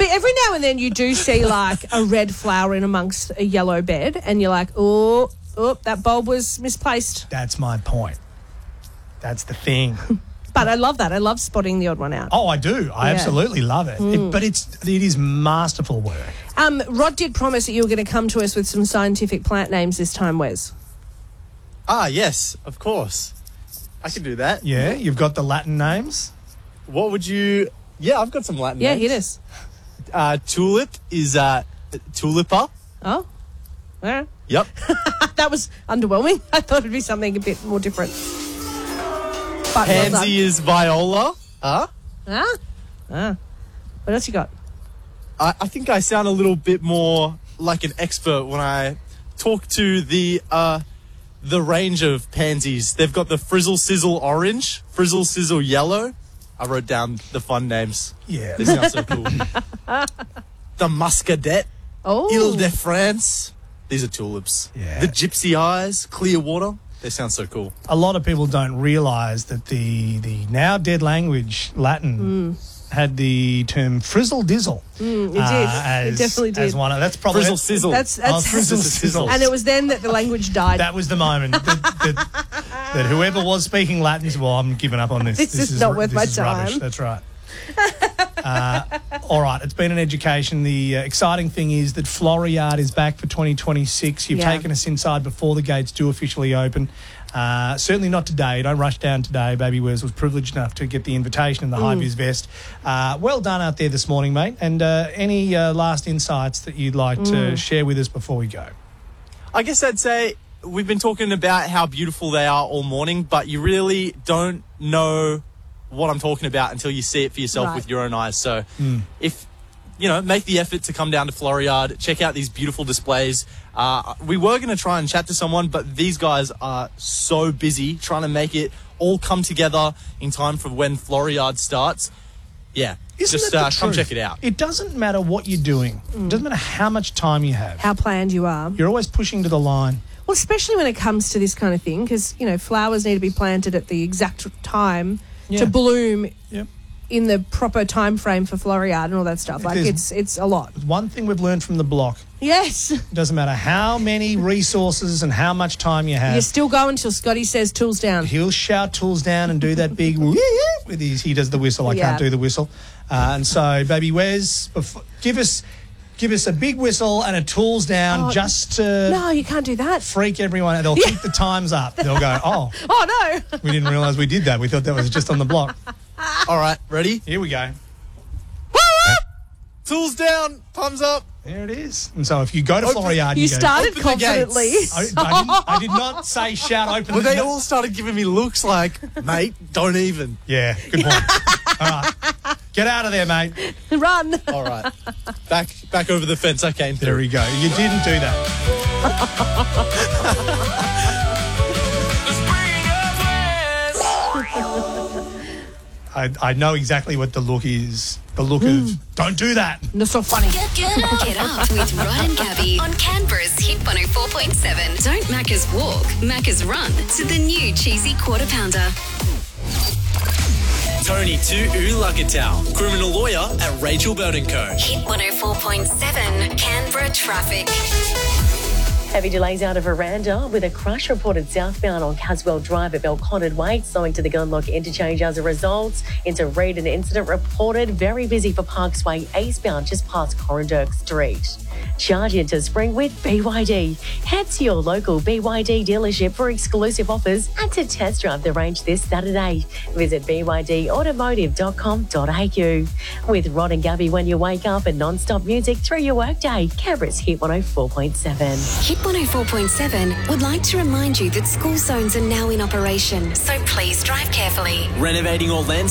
every now and then you do see like a red flower in amongst a yellow bed and you're like, oh, that bulb was misplaced. That's my point. That's the thing. But I love that. I love spotting the odd one out. Oh, I do. I absolutely love it. But it is masterful work. Rod did promise that you were going to come to us with some scientific plant names this time, Wes. Ah, yes, of course. I can do that. Yeah, you've got the Latin names. What would you... Yeah, I've got some Latin names. Hit us. Tulip is tulipa. Oh, yeah. Yep. That was underwhelming. I thought it'd be something a bit more different. But Pansy is viola. What else you got? I think I sound a little bit more like an expert when I talk to the range of pansies. They've got the Frizzle Sizzle orange, Frizzle Sizzle yellow. I wrote down the fun names. Yeah. They sound so cool. The Muscadet, Ile de France. These are tulips. Yeah. The Gypsy Eyes, Clearwater. They sound so cool. A lot of people don't realise that the now dead language, Latin, had the term frizzle dizzle. It did. It definitely did. As one of, that's probably... Frizzle Sizzle. That's Frizzle Sizzle. And it was then that the language died. That was the moment that whoever was speaking Latin said, well, I'm giving up on this. This is not worth my is rubbish. time. That's right. All right, it's been an education. The exciting thing is that Floriade is back for 2026. You've taken us inside before the gates do officially open. Certainly not today. Don't rush down today. Baby Wes was privileged enough to get the invitation in the high-vis vest. Well done out there this morning, mate. And any last insights that you'd like to share with us before we go? I guess I'd say we've been talking about how beautiful they are all morning, but you really don't know what I'm talking about until you see it for yourself with your own eyes. So if, make the effort to come down to Floriade, check out these beautiful displays. We were going to try and chat to someone, but these guys are so busy trying to make it all come together in time for when Floriade starts. Yeah, just come check it out. It doesn't matter what you're doing. It doesn't matter how much time you have. How planned you are. You're always pushing to the line. Well, especially when it comes to this kind of thing, because, flowers need to be planted at the exact time to bloom in the proper time frame for Floriade and all that stuff. Like, it's a lot. One thing we've learned from the block. Yes. It doesn't matter how many resources and how much time you have. You're still going until Scotty says tools down. He'll shout tools down and do that big with his... He does the whistle. I can't do the whistle. And so, Baby Wes, give us a big whistle and a tools down just to... No, you can't do that. Freak everyone. They'll keep the times up. They'll go, oh no. We didn't realise we did that. We thought that was just on the block. All right, ready? Here we go. Tools down, thumbs up. There it is. And so if you go to Floriade... You started confidently. I did not say shout open. Well, they all started giving me looks like, mate, don't even. Yeah, good point. All right. Get out of there, mate. Run. All right. Back over the fence I came through. There we go. You didn't do that. I know exactly what the look is. The look of, don't do that. That's so funny. Get up with Rod and Gabby on Canberra's Hit 104.7. Don't Macca's walk, Macca's run to the new cheesy quarter pounder. Tony to Lagatow, criminal lawyer at Rachel Burton Co. Hit 104.7 Canberra traffic. Heavy delays out of Aranda with a crash reported southbound on Caswell Drive at Belconnen Way, slowing to the Gunlock interchange as a result. Into Reed, an incident reported. Very busy for Parks Way eastbound just past Corranderk Street. Charge into spring with BYD. Head to your local BYD dealership for exclusive offers and to test drive the range this Saturday. Visit bydautomotive.com.au. With Rod and Gabby when you wake up and non-stop music through your workday. Canberra's Hit 104.7. Hit 104.7 would like to remind you that school zones are now in operation, so please drive carefully. Renovating or land